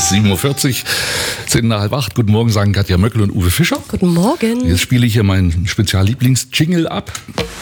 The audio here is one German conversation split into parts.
7.40 Uhr, 7:30. Guten Morgen, sagen Katja Möckel und Uwe Fischer. Guten Morgen. Jetzt spiele ich hier meinen Spezial-Lieblings-Jingle ab.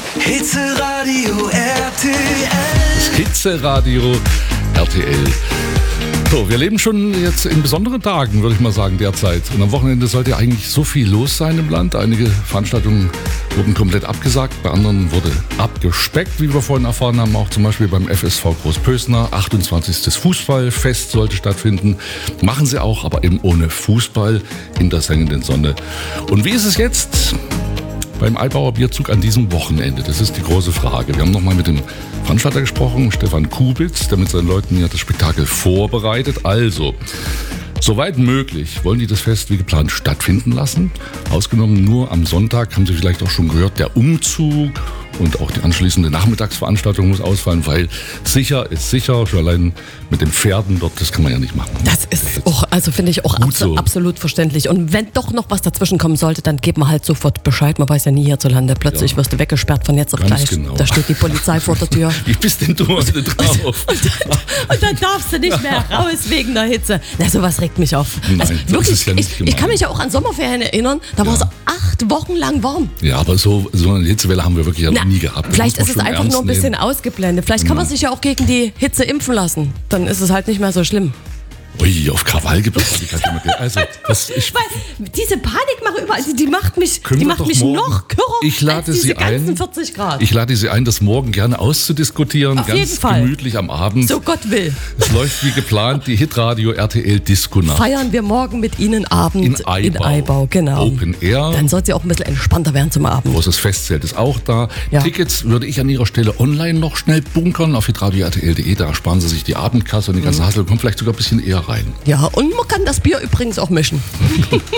Hitzeradio RTL. Das Hitzeradio RTL. So, wir leben schon jetzt in besonderen Tagen, würde ich mal sagen, derzeit. Und am Wochenende sollte ja eigentlich so viel los sein im Land. Einige Veranstaltungen wurden komplett abgesagt, bei anderen wurde abgespeckt, wie wir vorhin erfahren haben, auch zum Beispiel beim FSV Großpösner. 28. Fußballfest sollte stattfinden. Machen sie auch, aber eben ohne Fußball in der sengenden Sonne. Und wie ist es jetzt beim Eibauer Bierzug an diesem Wochenende? Das ist die große Frage. Wir haben nochmal mit dem Veranstalter gesprochen, Stefan Kubitz, der mit seinen Leuten ja das Spektakel vorbereitet. Also, soweit möglich wollen die das Fest wie geplant stattfinden lassen. Ausgenommen nur am Sonntag, haben Sie vielleicht auch schon gehört, der Umzug und auch die anschließende Nachmittagsveranstaltung muss ausfallen, weil sicher ist sicher, schon allein mit den Pferden dort, das kann man ja nicht machen. Das ist auch, also finde ich auch absolut verständlich. Und wenn doch noch was dazwischen kommen sollte, dann geben wir halt sofort Bescheid. Man weiß ja nie hierzulande. Plötzlich wirst du weggesperrt von jetzt auf Ganz gleich. genau. Da steht die Polizei vor der Tür. Wie bist denn du heute drauf? Und dann darfst du nicht mehr raus wegen der Hitze. Na, sowas regt mich auf. Nein, also, so ist es ja nicht ich gemeint. kann mich ja auch an Sommerferien erinnern, da war es 8 Wochen lang warm. Ja, aber so eine Hitzewelle haben wir wirklich ja noch nie gehabt. Vielleicht Das ist muss es man einfach schon nur ein ernst bisschen nehmen. ausgeblendet. Vielleicht kann man sich ja auch gegen die Hitze impfen lassen. Dann ist es halt nicht mehr so schlimm. Ui, auf Krawall gibt es. Also, Weil diese Panikmache überall, die macht mich Können wir doch morgen- noch kürrer Ich lade als diese Sie ein. ganzen 40 Grad. Ich lade Sie ein, das morgen gerne auszudiskutieren. Auf ganz jeden Fall. gemütlich am Abend. So Gott will. Es läuft wie geplant die Hitradio RTL Disco Nacht. Feiern wir morgen mit Ihnen Abend In Eibau. genau. Open Air. Dann soll es ja auch ein bisschen entspannter werden zum Abend. Großes Festzelt ist auch da. Ja. Tickets würde ich an Ihrer Stelle online noch schnell bunkern auf hitradio.rtl.de. Da sparen Sie sich die Abendkasse und die ganze Hassel. Kommt vielleicht sogar ein bisschen eher rein. Ja, und man kann das Bier übrigens auch mischen.